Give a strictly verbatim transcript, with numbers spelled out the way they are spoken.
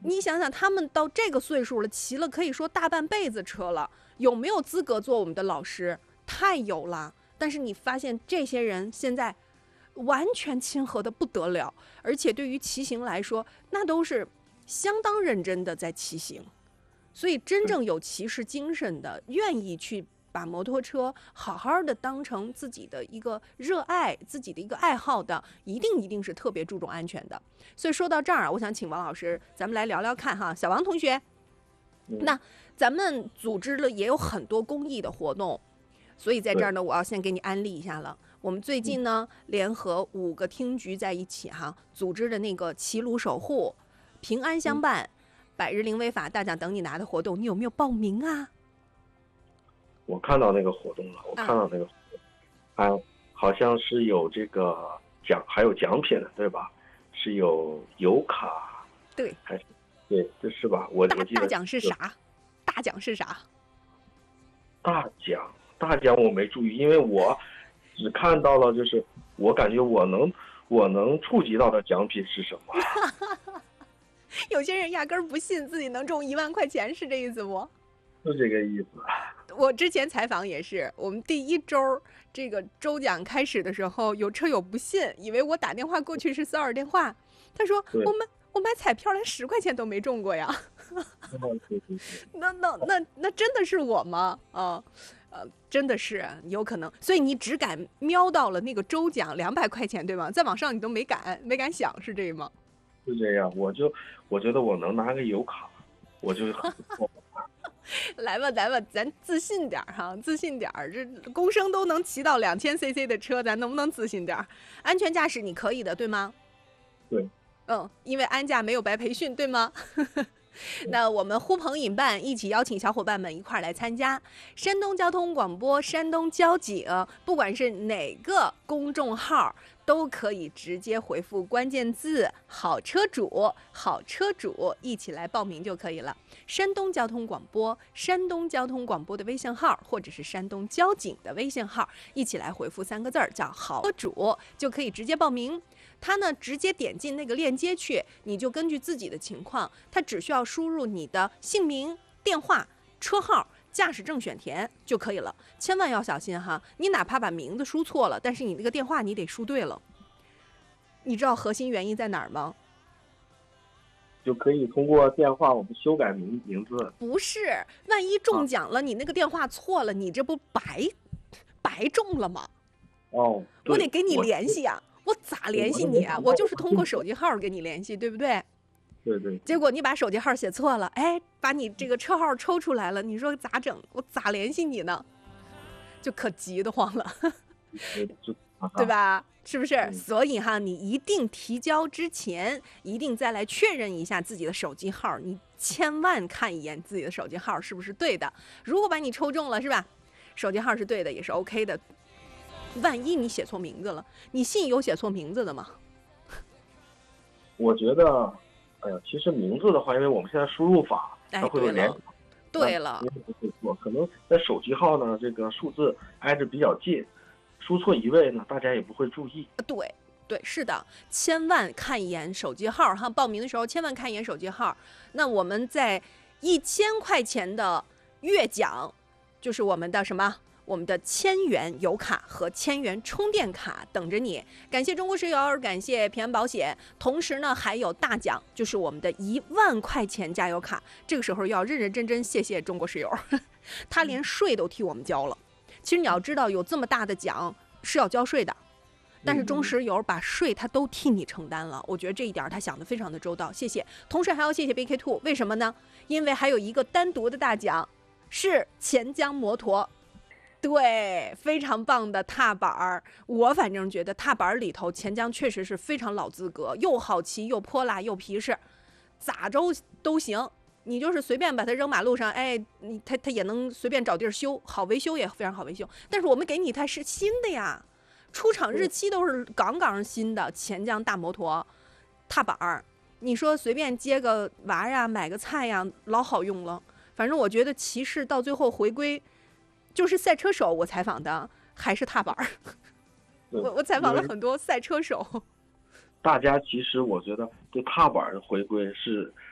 你想想，他们到这个岁数了，骑了可以说大半辈子车了，有没有资格做我们的老师？太有了。但是你发现这些人现在完全亲和的不得了，而且对于骑行来说，那都是相当认真的在骑行。所以真正有骑士精神的，愿意去把摩托车好好的当成自己的一个热爱，自己的一个爱好的，一定一定是特别注重安全的。所以说到这儿啊，我想请王老师，咱们来聊聊看哈。小王同学，那咱们组织了也有很多公益的活动，所以在这儿呢，我要先给你安利一下了。我们最近呢，联合五个厅局在一起哈，组织的那个齐鲁守护、平安相伴、百日零违法大奖等你拿的活动，你有没有报名啊？ 我看到那个活动了，我看到那个活动，还、啊、好像是有这个奖，还有奖品的，对吧？是有油卡， 对， 还是对，这是吧？我大我记得大奖是啥？大奖是啥？ 大奖，大奖我没注意，因为我只看到了，就是我感觉我能我能触及到的奖品是什么？ 有些人压根儿不信自己能中一万块钱，是这意思不？ 是这个意思。 我之前采访也是，我们第一周这个周奖开始的时候，有车友不信，以为我打电话过去是骚扰电话。他说我们我买彩票连十块钱都没中过呀。那那那那真的是我吗？啊呃，真的是有可能。所以你只敢瞄到了那个周奖两百块钱，对吗？再往上你都没敢没敢想，是这吗？ 是这样，我就我觉得我能拿个油卡，我就很不错。 来吧，来吧，咱自信点哈，自信点儿。这公升都能骑到两千 C C 的车，咱能不能自信点儿？安全驾驶你可以的，对吗？ 对。 嗯，因为安驾没有白培训，对吗？那我们呼朋引伴，一起邀请小伙伴们一块儿来参加山东交通广播、山东交警，不管是哪个公众号，都可以直接回复关键字“好车主”，好车主一起来报名就可以了。山东交通广播、山东交通广播的微信号，或者是山东交警的微信号，一起来回复三个字儿叫“好车主”，就可以直接报名。他呢，直接点进那个链接去，你就根据自己的情况，他只需要输入你的姓名、电话、车号、驾驶证选填就可以了。千万要小心哈，你哪怕把名字输错了，但是你那个电话你得输对了。你知道核心原因在哪儿吗？ 就可以通过电话我们修改名名字。 不是，万一中奖了，啊、你那个电话错了，你这不白白中了吗？ 哦， 我得给你联系啊。我咋联系你啊？我就是通过手机号跟你联系，对不对？ 对对。 结果你把手机号写错了，哎，把你这个车号抽出来了，你说咋整？我咋联系你呢？就可急得慌了，对吧？是不是？嗯、所以哈，你一定提交之前，一定再来确认一下自己的手机号，你千万看一眼自己的手机号是不是对的。如果把你抽中了，是吧？手机号是对的，也是 OK 的。万一你写错名字了，你信有写错名字的吗？ 我觉得，哎呀，其实名字的话，因为我们现在输入法它会有连， 哎、对了， 对了，可能在手机号呢，这个数字挨着比较近，输错一位呢，大家也不会注意。 对对，是的，千万看一眼手机号哈，报名的时候千万看一眼手机号。那我们在一千块钱的月奖，就是我们的什么？我们的千元油卡和千元充电卡等着你。感谢中国石油，感谢平安保险，同时呢还有大奖，就是我们的一万块钱加油卡。这个时候要认认真真谢谢中国石油，他连税都替我们交了。其实你要知道，有这么大的奖是要交税的，但是中石油把税他都替你承担了，我觉得这一点他想得非常的周到，谢谢。同时还要谢谢 B K 二， 为什么呢？因为还有一个单独的大奖是钱江摩托。对，非常棒的踏板儿，我反正觉得踏板儿里头钱江确实是非常老资格，又好骑又泼辣又皮实，咋着都行。你就是随便把它扔马路上，哎，你它它也能随便找地儿修，好维修也非常好维修。但是我们给你它是新的呀，出厂日期都是杠杠新的钱江大摩托踏板儿，你说随便接个娃呀，买个菜呀，老好用了。反正我觉得骑士到最后回归。就是赛车手，我采访的还是踏板儿。我我采访了很多赛车手。 大家其实我觉得对踏板的回归是